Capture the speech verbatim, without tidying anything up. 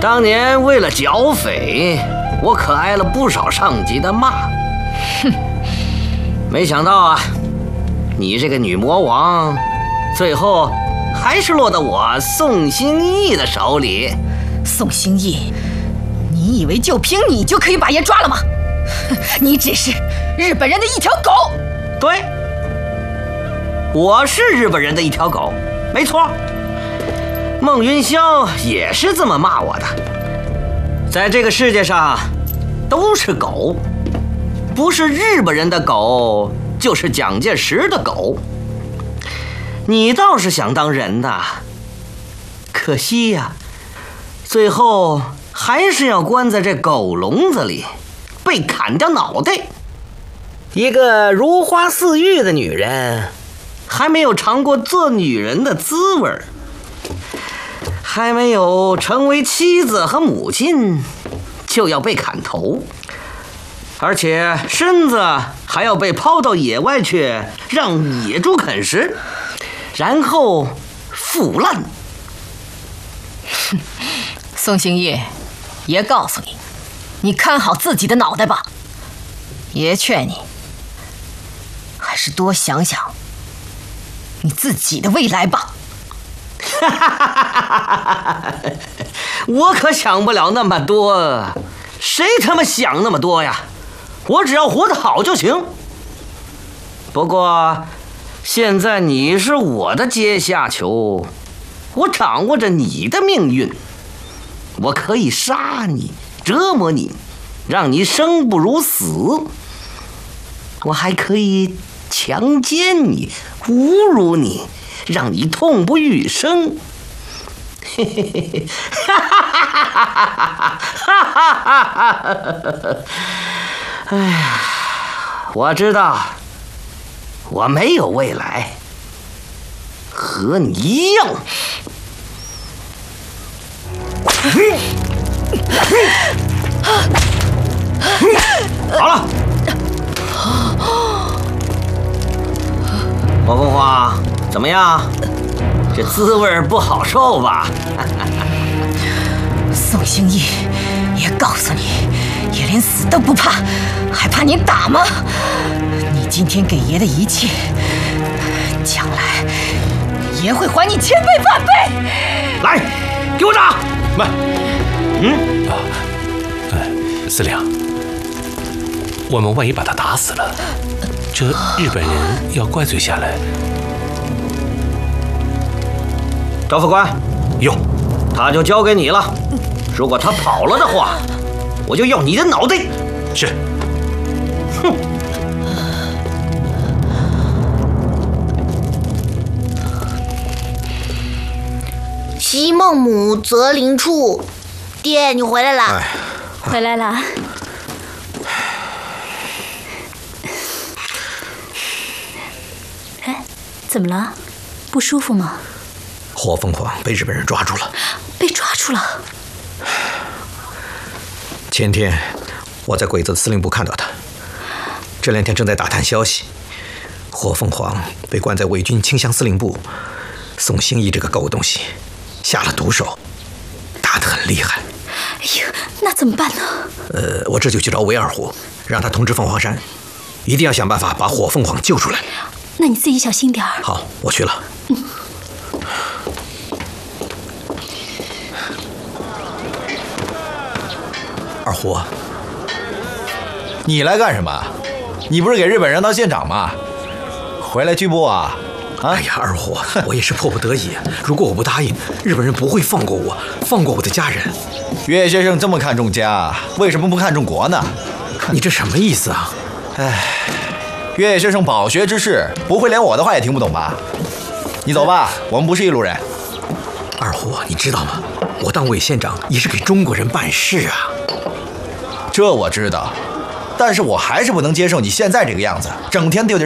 当年为了剿匪，我可挨了不少上级的骂。 哼， 没想到啊，你这个女魔王，最后还是落到我宋兴义的手里。 宋兴义，你以为就凭你就可以把爷抓了吗？你只是日本人的一条狗。 对，我是日本人的一条狗，没错。孟云霄也是这么骂我的。在这个世界上，都是狗，不是日本人的狗，就是蒋介石的狗。你倒是想当人呐，可惜呀、啊，最后还是要关在这狗笼子里，被砍掉脑袋。一个如花似玉的女人，还没有尝过做女人的滋味儿，还没有成为妻子和母亲，就要被砍头，而且身子还要被抛到野外去，让野猪啃食，然后腐烂。 宋兴义，爷告诉你，你看好自己的脑袋吧。爷劝你，还是多想想你自己的未来吧。 我可想不了那么多，谁他妈想那么多呀？我只要活得好就行。不过现在你是我的阶下囚，我掌握着你的命运，我可以杀你，折磨你，让你生不如死。我还可以强奸你，侮辱你，让你痛不欲生。嘿嘿嘿，哈哈哈哈哈哈！哎呀，我知道我没有未来，和你一样。好了，火凤凰怎么样？这滋味不好受吧？ 宋兴义，爷告诉你，爷连死都不怕，还怕你打吗？你今天给爷的一切，将来爷会还你千倍万倍。 来，给我打！ 慢。 嗯啊，呃，司令，我们万一把他打死了，这日本人要怪罪下来。 赵副官， 哟， 他就交给你了。如果他跑了的话，我就要你的脑袋。 是。 哼。 西孟母择邻处，爹，你回来了。 哎， 回来了。哎，怎么了？不舒服吗？ 火凤凰被日本人抓住了。 被抓住了？ 前天我在鬼子司令部看到他，这两天正在打探消息。火凤凰被关在伪军清乡司令部，宋兴义这个狗东西下了毒手，打得很厉害。 哎呀，那怎么办呢？ 呃，我这就去找韦二虎，让他通知凤凰山，一定要想办法把火凤凰救出来。 那你自己小心点儿。 好，我去了。 嗯。 二虎， 你来干什么？你不是给日本人当县长吗？回来拘捕我啊？啊！ 哎呀，二虎，我也是迫不得已。如果我不答应，日本人不会放过我，放过我的家人。 岳先生这么看重家，为什么不看重国呢？ 你这什么意思啊？ 哎，岳先生饱学之士，不会连我的话也听不懂吧？你走吧，我们不是一路人。 二虎，你知道吗？我当伪县长也是给中国人办事啊。 这我知道，但是我还是不能接受你现在这个样子，整天对着